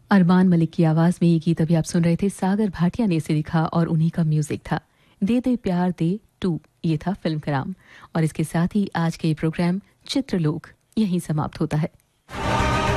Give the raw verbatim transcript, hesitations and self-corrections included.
अरमान मलिक की आवाज में ये गीत अभी आप सुन रहे थे। सागर भाटिया ने इसे लिखा और उन्हीं का म्यूजिक था। दे दे प्यार दे टू, ये था फिल्म का नाम। और इसके साथ ही आज के ये प्रोग्राम चित्रलोक यहीं समाप्त होता है।